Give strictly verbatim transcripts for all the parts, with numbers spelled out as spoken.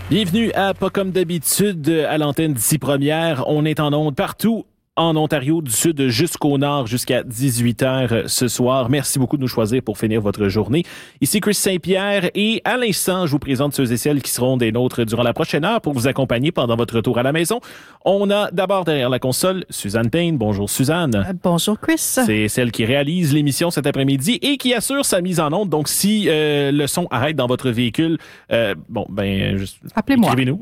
Bienvenue à Pas comme d'habitude à l'antenne d'ici première. On est en ondes partout en Ontario, du sud jusqu'au nord, jusqu'à dix-huit heures ce soir. Merci beaucoup de nous choisir pour finir votre journée. Ici Chris Saint-Pierre et à l'instant, je vous présente ceux et celles qui seront des nôtres durant la prochaine heure pour vous accompagner pendant votre retour à la maison. On a d'abord derrière la console Suzanne Payne. Bonjour Suzanne. Euh, bonjour Chris. C'est celle qui réalise l'émission cet après-midi et qui assure sa mise en onde. Donc si euh, le son arrête dans votre véhicule, euh, bon ben juste appelez-moi. Écrivez-nous.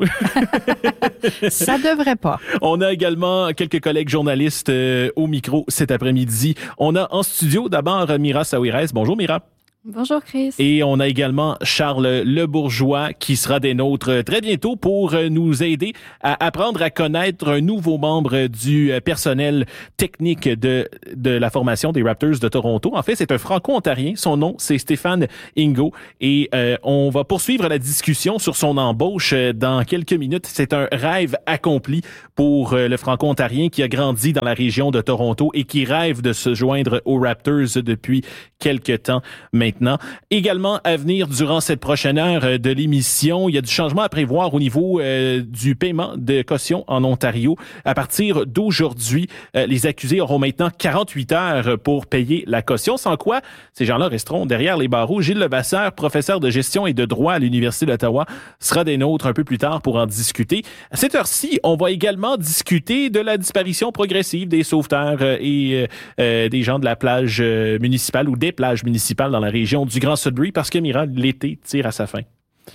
Ça devrait pas. On a également quelques collègues journalistes euh, au micro cet après-midi. On a en studio d'abord Mira Saouirez. Bonjour Mira. Bonjour Chris. Et on a également Charles Lebourgeois qui sera des nôtres très bientôt pour nous aider à apprendre à connaître un nouveau membre du personnel technique de de la formation des Raptors de Toronto. En fait, c'est un Franco-ontarien. Son nom, c'est Stéphane Ingo. Et euh, on va poursuivre la discussion sur son embauche dans quelques minutes. C'est un rêve accompli pour le Franco-ontarien qui a grandi dans la région de Toronto et qui rêve de se joindre aux Raptors depuis quelques temps maintenant. Maintenant. Également, à venir durant cette prochaine heure de l'émission, il y a du changement à prévoir au niveau euh, du paiement de caution en Ontario. À partir d'aujourd'hui, euh, les accusés auront maintenant quarante-huit heures pour payer la caution, sans quoi ces gens-là resteront derrière les barreaux. Gilles Levasseur, professeur de gestion et de droit à l'Université d'Ottawa, sera des nôtres un peu plus tard pour en discuter. À cette heure-ci, on va également discuter de la disparition progressive des sauveteurs et euh, des gens de la plage municipale ou des plages municipales dans la région du Grand Sudbury, parce que, Mira, l'été tire à sa fin.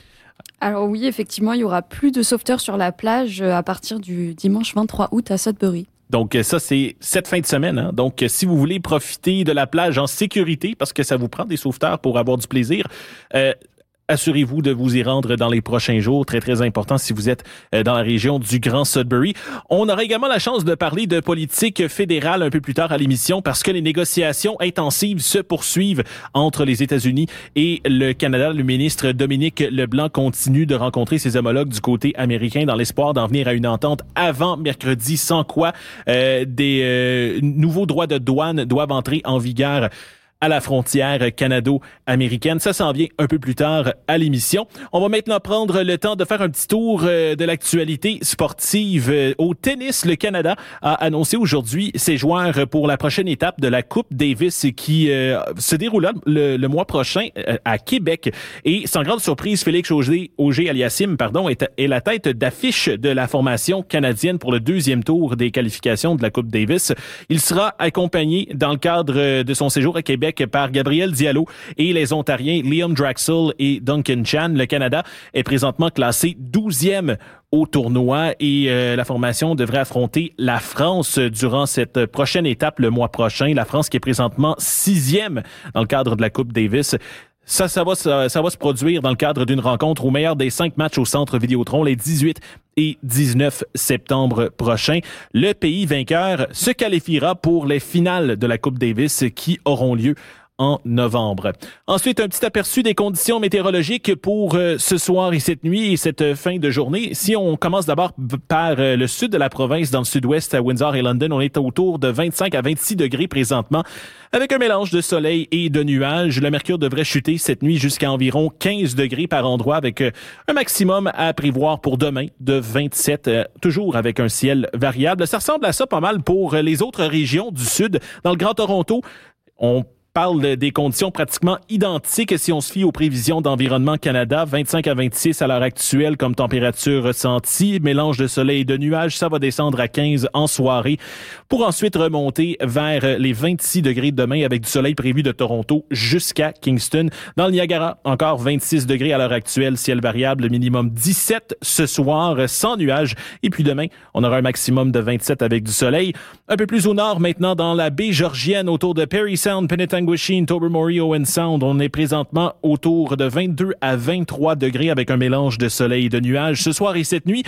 Alors oui, effectivement, il y aura plus de sauveteurs sur la plage à partir du dimanche vingt-trois août à Sudbury. Donc ça, c'est cette fin de semaine. Hein? Donc si vous voulez profiter de la plage en sécurité, parce que ça vous prend des sauveteurs pour avoir du plaisir, euh, assurez-vous de vous y rendre dans les prochains jours. Très, très important si vous êtes dans la région du Grand Sudbury. On aura également la chance de parler de politique fédérale un peu plus tard à l'émission parce que les négociations intensives se poursuivent entre les États-Unis et le Canada. Le ministre Dominique Leblanc continue de rencontrer ses homologues du côté américain dans l'espoir d'en venir à une entente avant mercredi, sans quoi euh, des euh, nouveaux droits de douane doivent entrer en vigueur à la frontière canado-américaine. Ça s'en vient un peu plus tard à l'émission. On va maintenant prendre le temps de faire un petit tour de l'actualité sportive. Au tennis, le Canada a annoncé aujourd'hui ses joueurs pour la prochaine étape de la Coupe Davis qui euh, se déroulera le, le mois prochain euh, à Québec. Et sans grande surprise, Félix Auger, Auger-Aliassime pardon, est, est la tête d'affiche de la formation canadienne pour le deuxième tour des qualifications de la Coupe Davis. Il sera accompagné dans le cadre de son séjour à Québec par Gabriel Diallo et les Ontariens Liam Draxel et Duncan Chan. Le Canada est présentement classé douzième au tournoi et euh, la formation devrait affronter la France durant cette prochaine étape le mois prochain. La France qui est présentement sixième dans le cadre de la Coupe Davis. Ça, ça va, ça, ça va se produire dans le cadre d'une rencontre au meilleur des cinq matchs au Centre Vidéotron les dix-huit et dix-neuf septembre prochains. Le pays vainqueur se qualifiera pour les finales de la Coupe Davis qui auront lieu en novembre. Ensuite, un petit aperçu des conditions météorologiques pour euh, ce soir et cette nuit et cette fin de journée. Si on commence d'abord par euh, le sud de la province, dans le sud-ouest, à Windsor et London, on est autour de vingt-cinq à vingt-six degrés présentement, avec un mélange de soleil et de nuages. Le mercure devrait chuter cette nuit jusqu'à environ quinze degrés par endroit, avec euh, un maximum à prévoir pour demain de vingt-sept, euh, toujours avec un ciel variable. Ça ressemble à ça pas mal pour les autres régions du sud. Dans le Grand Toronto, on parle des conditions pratiquement identiques si on se fie aux prévisions d'Environnement Canada. vingt-cinq à vingt-six à l'heure actuelle comme température ressentie. Mélange de soleil et de nuages, ça va descendre à quinze en soirée pour ensuite remonter vers les vingt-six degrés demain avec du soleil prévu de Toronto jusqu'à Kingston. Dans le Niagara, encore vingt-six degrés à l'heure actuelle, ciel variable, minimum dix-sept ce soir sans nuages. Et puis demain, on aura un maximum de vingt-sept avec du soleil. Un peu plus au nord maintenant, dans la baie Georgienne, autour de Parry Sound, Penetanguishene, Tobermory, Owen Sound, on est présentement autour de vingt-deux à vingt-trois degrés avec un mélange de soleil et de nuages. Ce soir et cette nuit,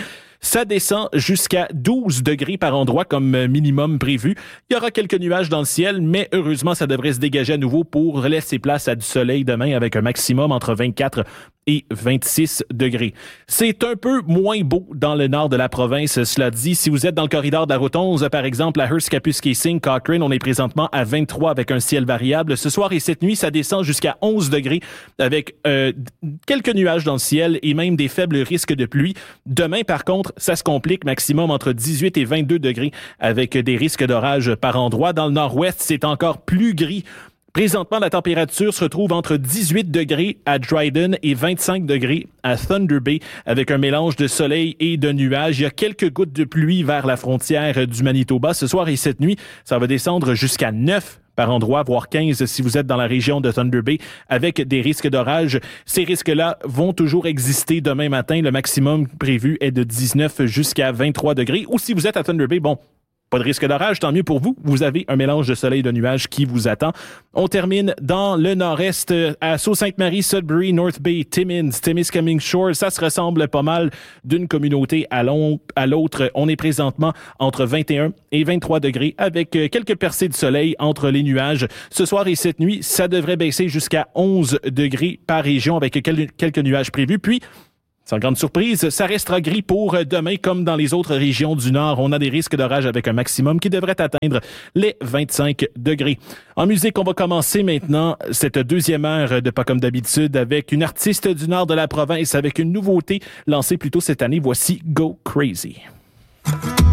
Ça descend jusqu'à douze degrés par endroit comme minimum prévu. Il y aura quelques nuages dans le ciel, mais heureusement, ça devrait se dégager à nouveau pour laisser place à du soleil demain avec un maximum entre vingt-quatre et vingt-six degrés. C'est un peu moins beau dans le nord de la province, cela dit. Si vous êtes dans le corridor de la route onze, par exemple, à Hearst, Kapuskasing, Cochrane, on est présentement à vingt-trois avec un ciel variable. Ce soir et cette nuit, ça descend jusqu'à onze degrés avec euh, quelques nuages dans le ciel et même des faibles risques de pluie. Demain, par contre, ça se complique, maximum entre dix-huit et vingt-deux degrés avec des risques d'orage par endroit. Dans le nord-ouest, c'est encore plus gris. Présentement, la température se retrouve entre dix-huit degrés à Dryden et vingt-cinq degrés à Thunder Bay avec un mélange de soleil et de nuages. Il y a quelques gouttes de pluie vers la frontière du Manitoba. Ce soir et cette nuit, ça va descendre jusqu'à neuf par endroit, voire quinze si vous êtes dans la région de Thunder Bay avec des risques d'orage. Ces risques-là vont toujours exister demain matin. Le maximum prévu est de dix-neuf jusqu'à vingt-trois degrés. Ou si vous êtes à Thunder Bay, bon, pas de risque d'orage, tant mieux pour vous. Vous avez un mélange de soleil et de nuages qui vous attend. On termine dans le nord-est à Sault-Sainte-Marie, Sudbury, North Bay, Timmins, Témiscamingue Shores. Ça se ressemble pas mal d'une communauté à l'autre. On est présentement entre vingt et un et vingt-trois degrés avec quelques percées de soleil entre les nuages. Ce soir et cette nuit, ça devrait baisser jusqu'à onze degrés par région avec quelques nuages prévus. Puis, sans grande surprise, ça restera gris pour demain comme dans les autres régions du Nord. On a des risques d'orage avec un maximum qui devrait atteindre les vingt-cinq degrés. En musique, on va commencer maintenant cette deuxième heure de Pas comme d'habitude avec une artiste du Nord de la province avec une nouveauté lancée plus tôt cette année. Voici Go Crazy.